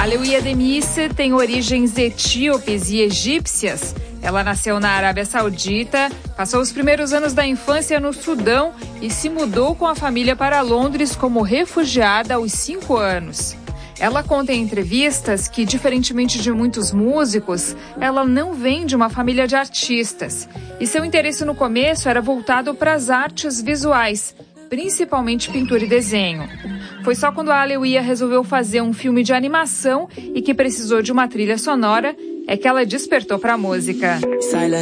Aleuia Demisse tem origens etíopes e egípcias. Ela nasceu na Arábia Saudita, passou os primeiros anos da infância no Sudão e se mudou com a família para Londres como refugiada aos 5 anos. Ela conta em entrevistas que, diferentemente de muitos músicos, ela não vem de uma família de artistas. E seu interesse no começo era voltado para as artes visuais, principalmente pintura e desenho. Foi só quando a Aleuia resolveu fazer um filme de animação e que precisou de uma trilha sonora é que ela despertou para a música.